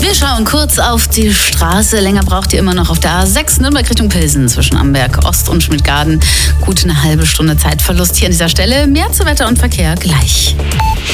Wir schauen kurz auf die Straße. Länger braucht ihr immer noch auf der A6 Nürnberg Richtung Pilsen zwischen Amberg Ost und Schmidtgarden. Gut eine halbe Stunde Zeitverlust hier an dieser Stelle. Mehr zu Wetter und Verkehr gleich.